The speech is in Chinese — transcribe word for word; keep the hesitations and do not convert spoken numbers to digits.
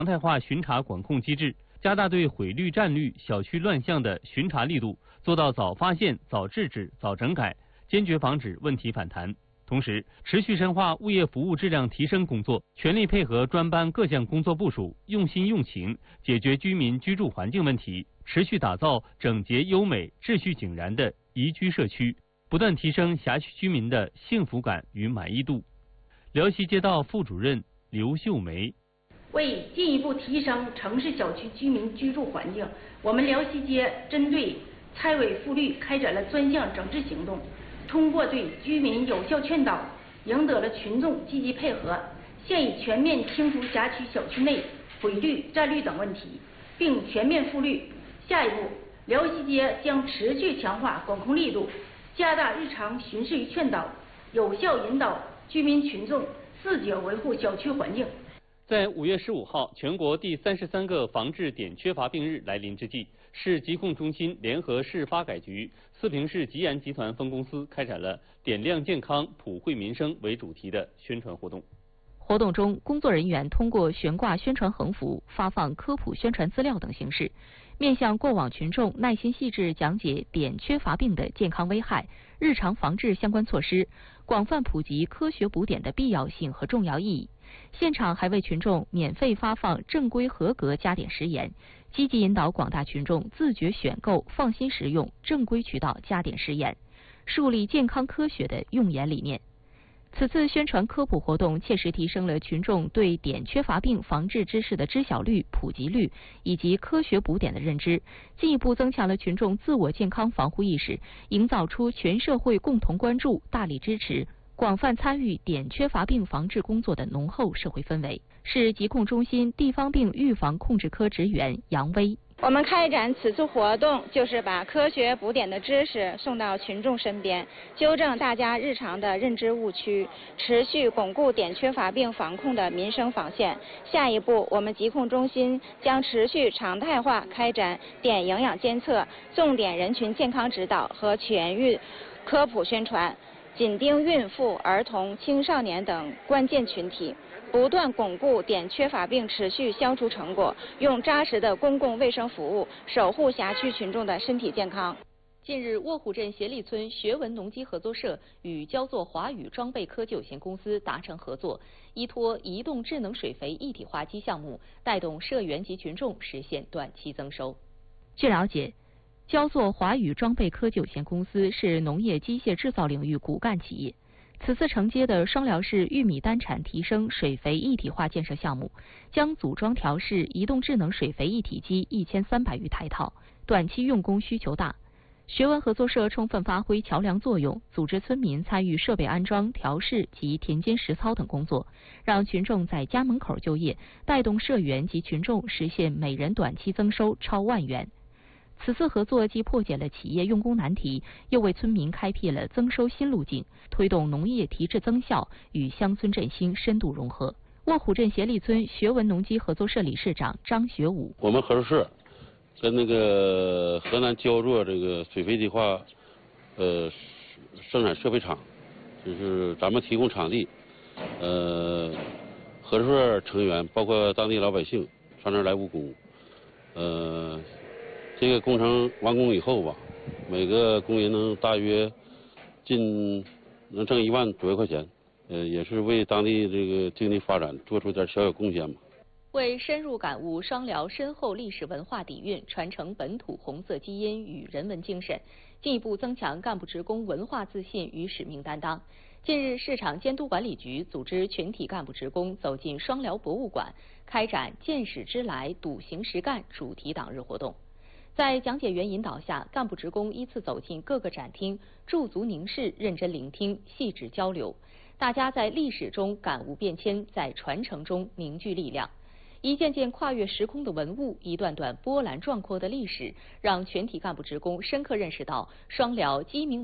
常态化巡查管控机制，加大对毁绿占绿、小区乱象的巡查力度，做到早发现、早制止、早整改，坚决防止问题反弹。同时，持续深化物业服务质量提升工作，全力配合专班各项工作部署，用心用情解决居民居住环境问题，持续打造整洁优美、秩序井然的宜居社区，不断提升辖区居民的幸福感与满意度。辽西街道副主任刘秀梅。 为进一步提升城市小区居民居住环境，我们辽西街针对拆违复绿开展了专项整治行动，通过对居民有效劝导，赢得了群众积极配合，现已全面清除辖区小区内毁绿、占绿等问题，并全面复绿。下一步，辽西街将持续强化管控力度，加大日常巡视与劝导，有效引导居民群众自觉维护小区环境。 在五月十五号，全国第三十三个防治碘缺乏病日来临之际，市疾控中心联合市发改局、四平市吉安集团分公司开展了“点亮健康，普惠民生”为主题的宣传活动。 活动中，工作人员通过悬挂宣传横幅、发放科普宣传资料等形式，面向过往群众耐心细致讲解碘缺乏病的健康危害、日常防治相关措施，广泛普及科学补碘的必要性和重要意义。现场还为群众免费发放正规合格加碘食盐，积极引导广大群众自觉选购、放心食用正规渠道加碘食盐，树立健康科学的用盐理念。此次宣传科普活动切实提升了群众对碘缺乏病防治知识的知晓率、普及率以及科学补碘的认知，进一步增强了群众自我健康防护意识，营造出全社会共同关注、大力支持、广泛参与碘缺乏病防治工作的浓厚社会氛围。市疾控中心地方病预防控制科职员杨威。 我们开展此次活动，就是把科学补碘的知识送到群众身边，纠正大家日常的认知误区，持续巩固碘缺乏病防控的民生防线。下一步，我们疾控中心将持续常态化开展碘营养监测、重点人群健康指导和全域科普宣传，紧盯孕妇、儿童、青少年等关键群体，不断巩固碘缺乏病持续消除成果，用扎实的公共卫生服务守护辖区群众的身体健康。 近日，卧虎镇协力村学文农机合作社与焦作华宇装备科技有限公司达成合作，依托移动智能水肥一体化机项目，带动社员及群众实现短期增收。据了解，焦作华宇装备科技有限公司是农业机械制造领域骨干企业。此次承接的双辽市玉米单产提升水肥一体化建设项目，将组装调试移动智能水肥一体机一千三百余台套，短期用工需求大。学文合作社充分发挥桥梁作用，组织村民参与设备安装、调试及田间实操等工作，让群众在家门口就业，带动社员及群众实现每人短期增收超万元。此次合作既破解了企业用工难题，又为村民开辟了增收新路径，推动农业提质增效与乡村振兴深度融合。卧虎镇协力村学文农机合作社理事长张学武： 我们合作社跟那个河南焦作这个水肥一体化呃生产设备厂，就是咱们提供场地，呃，合作社成员包括当地老百姓上这儿来务工，呃。这个工程完工以后吧，每个工人能大约近能挣一万左右块钱，呃，也是为当地这个经济发展做出点小小贡献吧。 为深入感悟双辽深厚历史文化底蕴，传承本土红色基因与人文精神，进一步增强干部职工文化自信与使命担当。近日，市场监督管理局组织全体干部职工走进双辽博物馆，开展见史知来、笃行实干主题党日活动。在讲解员引导下，干部职工依次走进各个展厅，驻足凝视，认真聆听，细致交流。大家在历史中感悟变迁，在传承中凝聚力量。一件件跨越时空的文物，一段段波澜壮阔的历史，让全体干部职工深刻认识到双辽鸡鸣